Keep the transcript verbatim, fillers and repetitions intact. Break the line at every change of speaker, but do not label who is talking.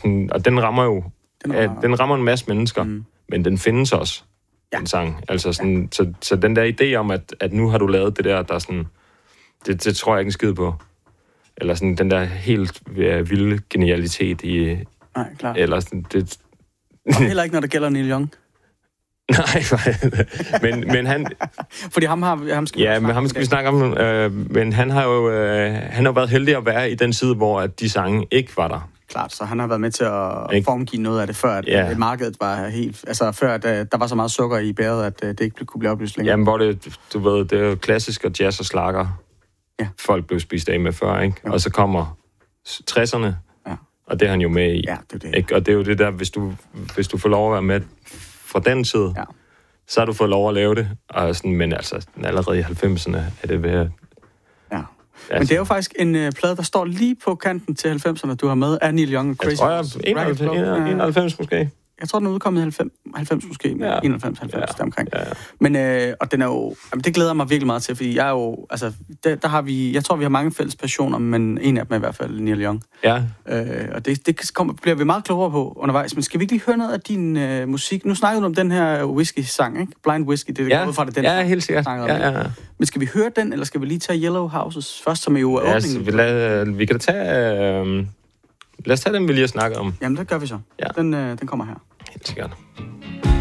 sådan, og den rammer jo,
Den,
ja,
var...
den rammer en masse mennesker, mm. men den findes også, ja. Den sang. Altså sådan, ja. så, så den der idé om, at, at nu har du lavet det der, der er sådan, det, det tror jeg ikke en skid på. Eller sådan den der helt uh, vilde genialitet i...
Nej, klart.
Eller sådan, det...
Og heller ikke, når det gælder Neil Young.
Nej, men, men han...
Fordi ham, har, ham skal vi
ja, men ham skal vi snakke om. Øh, men han har jo øh, han har været heldig at være i den side, hvor at de sange ikke var der.
Klart, så han har været med til at
ikke?
formgive noget af det, før at ja. markedet var helt... Altså, før at, der var så meget sukker i bæret, at det ikke kunne blive oplyst længere.
Jamen, hvor det, du ved, det er jo klassisk og jazz og slakker. Ja. Folk blev spist af med før, ikke? Jo. Og så kommer tresserne, ja. Og det er han jo med i.
Ja, det er det.
Ikke? Og det er jo det der, hvis du, hvis du får lov at være med fra den side, ja. Så har du fået lov at lave det. Og sådan, men altså, allerede i halvfemserne er det ved at...
Ja. Altså, men det er jo faktisk en uh, plade, der står lige på kanten til halvfemserne, du har med, af Neil Young og Crazy.
Jeg tror, jeg enoghalvfems måske.
Jeg tror, den er udkommet i halvfems, halvfems måske, ja. enoghalvfems halvfems ja. Deromkring. Ja, ja. Men, øh, og den er jo, jamen, det glæder mig virkelig meget til, fordi jeg er jo, altså, der, der har vi, jeg tror, vi har mange fælles passioner, men en af dem er i hvert fald Neil Young.
Ja.
Øh, og det, det kommer, bliver vi meget klogere på undervejs, men skal vi ikke lige høre noget af din øh, musik? Nu snakkede du om den her whisky-sang, ikke? Blind Whiskey, det er
ja.
det ud fra det, den
ja, helt sikkert. Ja, ja, ja.
Men skal vi høre den, eller skal vi lige tage Yellow Houses først, som er jo
ja,
åbningen?
Vi, lad, vi kan da tage, øh, lad os tage den, vi lige har snakket om.
Jamen, det gør vi så.
Ja.
Den, øh, den kommer her.
Helt sikkert.